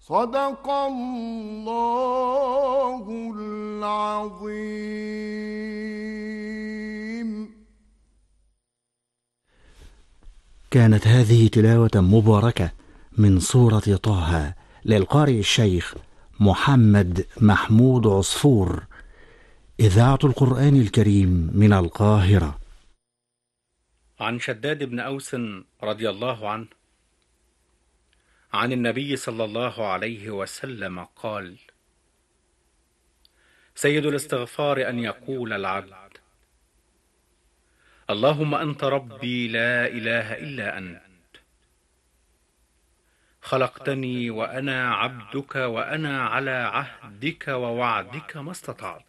صدق الله العظيم. كانت هذه تلاوة مباركة من سورة طه للقارئ الشيخ محمد محمود عصفور، إذاعة القرآن الكريم من القاهرة. عن شداد بن أوس رضي الله عنه عن النبي صلى الله عليه وسلم قال: سيد الاستغفار أن يقول العبد: اللهم أنت ربي لا إله إلا أنت، خلقتني وأنا عبدك وأنا على عهدك ووعدك ما استطعت،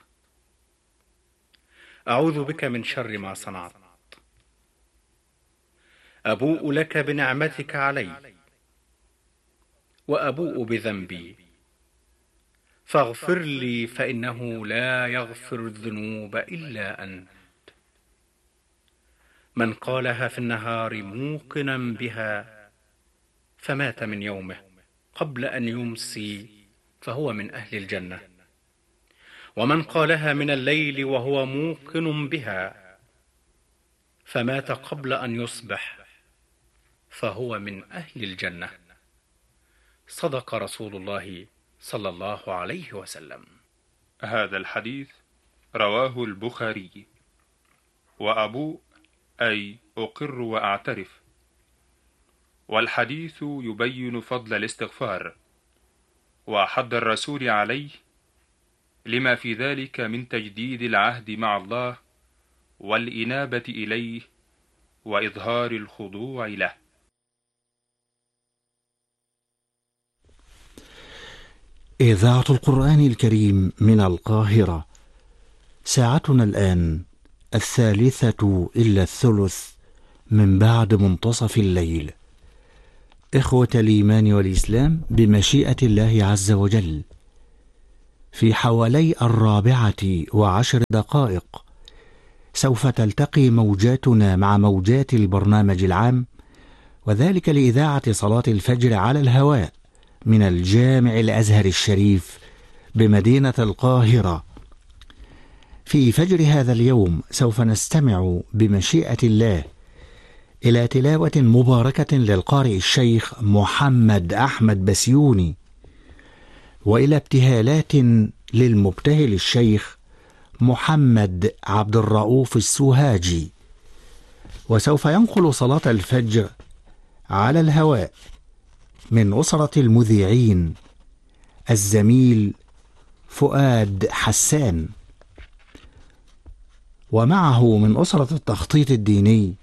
أعوذ بك من شر ما صنعت، أبوء لك بنعمتك علي وأبوء بذنبي، فاغفر لي فإنه لا يغفر الذنوب إلا أنت. من قالها في النهار موقنا بها فمات من يومه قبل أن يمسي فهو من أهل الجنة، ومن قالها من الليل وهو موقن بها فمات قبل أن يصبح فهو من أهل الجنة. صدق رسول الله صلى الله عليه وسلم. هذا الحديث رواه البخاري. وأبوء أي أقر وأعترف، والحديث يبين فضل الاستغفار وحض الرسول عليه لما في ذلك من تجديد العهد مع الله والإنابة إليه وإظهار الخضوع له. إذاعة القرآن الكريم من القاهرة. ساعتنا الآن 1:03 من بعد منتصف الليل. إخوة الإيمان والإسلام، بمشيئة الله عز وجل في حوالي 14 دقائق سوف تلتقي موجاتنا مع موجات البرنامج العام، وذلك لإذاعة صلاة الفجر على الهواء من الجامع الأزهر الشريف بمدينة القاهرة. في فجر هذا اليوم سوف نستمع بمشيئة الله إلى تلاوة مباركة للقارئ الشيخ محمد أحمد بسيوني، وإلى ابتهالات للمبتهل الشيخ محمد عبد الرؤوف السوهاجي. وسوف ينقل صلاة الفجر على الهواء من أسرة المذيعين الزميل فؤاد حسان، ومعه من أسرة التخطيط الديني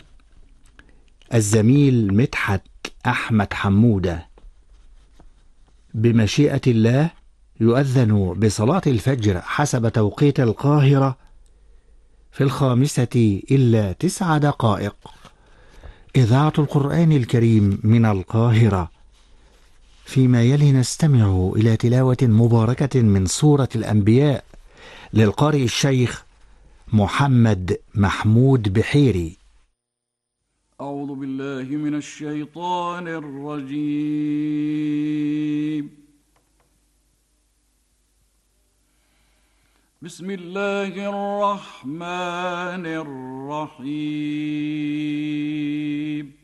الزميل مدحت أحمد حمودة. بمشيئة الله يؤذن بصلاة الفجر حسب توقيت القاهرة في 5:05 دقائق. إذاعة القرآن الكريم من القاهرة. فيما يلي نستمع إلى تلاوة مباركة من سورة الأنبياء للقارئ الشيخ محمد محمود بحيري. أعوذ بالله من الشيطان الرجيم. بسم الله الرحمن الرحيم.